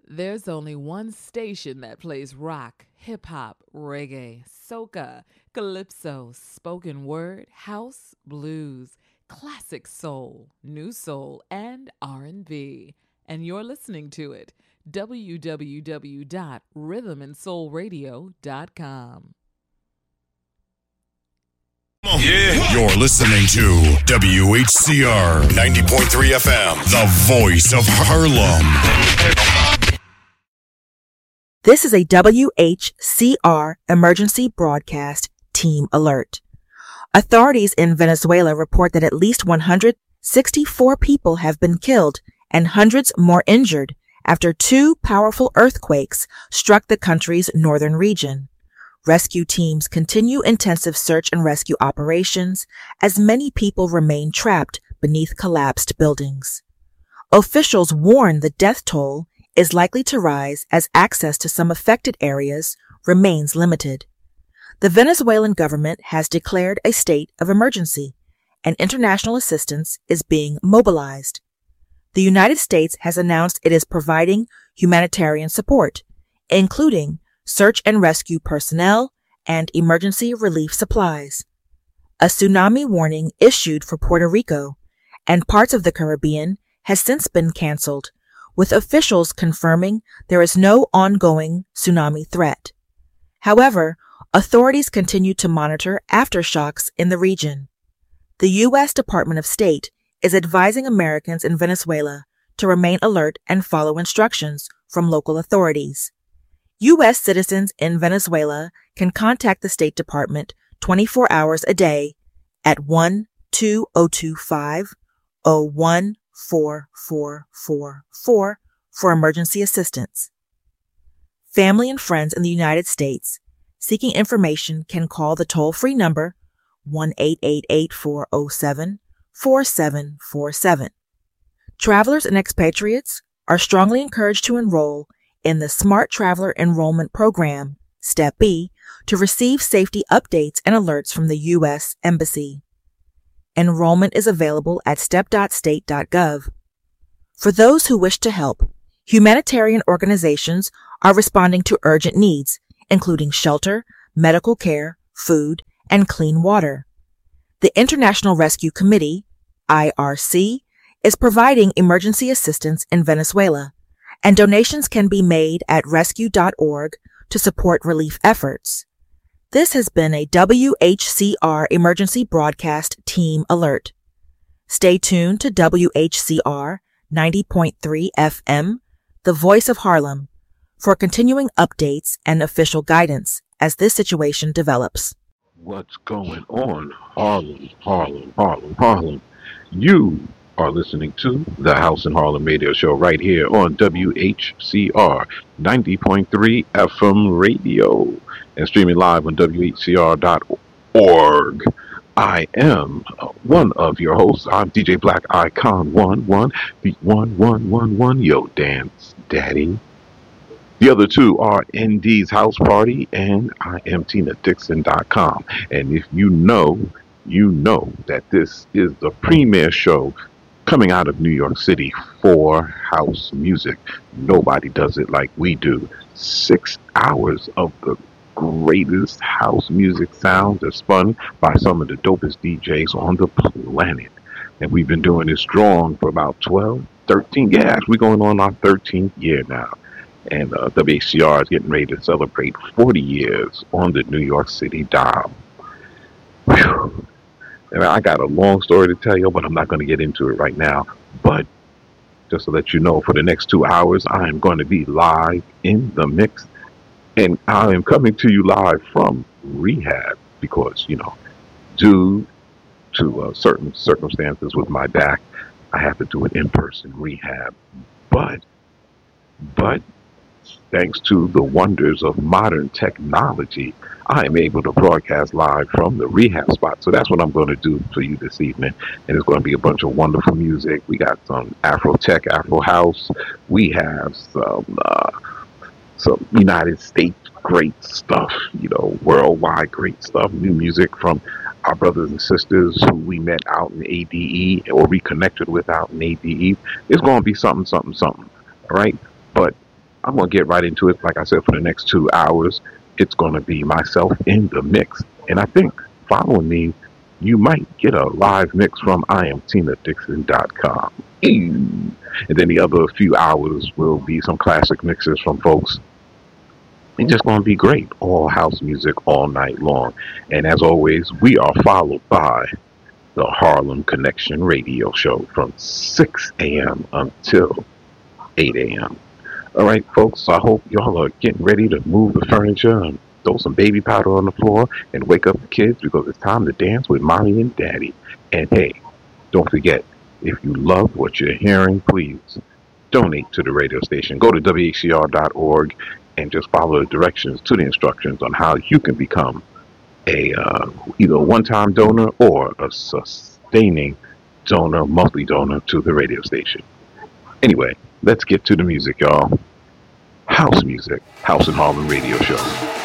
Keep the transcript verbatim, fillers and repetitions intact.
There's only one station that plays rock, hip-hop, reggae, soca, calypso, spoken word, house, blues, classic soul, new soul, and R and B. And you're listening to it. w w w dot rhythm and soul radio dot com. Yeah. You're listening to W H C R ninety point three F M, the voice of Harlem. This is a W H C R emergency broadcast team alert. Authorities in Venezuela report that at least one hundred sixty-four people have been killed and hundreds more injured after two powerful earthquakes struck the country's northern region. Rescue teams continue intensive search and rescue operations as many people remain trapped beneath collapsed buildings. Officials warn the death toll is likely to rise as access to some affected areas remains limited. The Venezuelan government has declared a state of emergency, and international assistance is being mobilized. The United States has announced it is providing humanitarian support, including search and rescue personnel and emergency relief supplies. A tsunami warning issued for Puerto Rico and parts of the Caribbean has since been canceled, with officials confirming there is no ongoing tsunami threat. However, authorities continue to monitor aftershocks in the region. The U S Department of State is advising Americans in Venezuela to remain alert and follow instructions from local authorities. U S citizens in Venezuela can contact the State Department twenty-four hours a day at one two zero two five zero one four four four four for emergency assistance. Family and friends in the United States seeking information can call the toll-free number one eight eight eight four zero seven four seven four seven. Travelers and expatriates are strongly encouraged to enroll in the Smart Traveler Enrollment Program, Step B, to receive safety updates and alerts from the U S Embassy. Enrollment is available at step dot state dot gov. For those who wish to help, humanitarian organizations are responding to urgent needs, including shelter, medical care, food, and clean water. The International Rescue Committee, I R C, is providing emergency assistance in Venezuela, and donations can be made at rescue dot org to support relief efforts. This has been a W H C R emergency broadcast team alert. Stay tuned to W H C R ninety point three F M, the voice of Harlem, for continuing updates and official guidance as this situation develops. What's going on? Harlem, Harlem, Harlem, Harlem. You are listening to the House in Harlem radio show right here on W H C R ninety point three F M radio and streaming live on W H C R dot org. I am one of your hosts. I'm D J Black Icon one one, beat one one one one, yo dance daddy. The other two are N D's House Party, and I am Tina Dixon dot com. And if you know, you know that this is the premier show coming out of New York City for house music. Nobody does it like we do. Six hours of the greatest house music sounds are spun by some of the dopest D Js on the planet. And we've been doing this strong for about twelve, thirteen, yeah, we're going on our thirteenth year now. And uh, W H C R is getting ready to celebrate forty years on the New York City dial. Whew. And I got a long story to tell you, but I'm not going to get into it right now. But just to let you know, for the next two hours, I am going to be live in the mix. And I am coming to you live from rehab because, you know, due to uh, certain circumstances with my back, I have to do an in-person rehab. But, but, thanks to the wonders of modern technology, I am able to broadcast live from the rehab spot. So that's what I'm going to do for you this evening. And it's going to be a bunch of wonderful music. We got some Afro tech, Afro house. We have some uh, some United States great stuff, you know, worldwide great stuff, new music from our brothers and sisters who we met out in A D E or reconnected with out in A D E. It's going to be something, something, something. All right. But I'm going to get right into it. Like I said, for the next two hours, it's going to be myself in the mix. And I think following me, you might get a live mix from I am tina dixon dot com. And then the other few hours will be some classic mixes from folks. It's just going to be great. All house music all night long. And as always, we are followed by the Harlem Connection radio show from six a.m. until eight a.m. All right, folks, I hope y'all are getting ready to move the furniture and throw some baby powder on the floor and wake up the kids because it's time to dance with mommy and daddy. And hey, don't forget, if you love what you're hearing, please donate to the radio station. Go to W H C R dot org and just follow the directions to the instructions on how you can become a uh, either a one-time donor or a sustaining donor, monthly donor to the radio station. Anyway, let's get to the music, y'all. House music, House and Harlem radio show.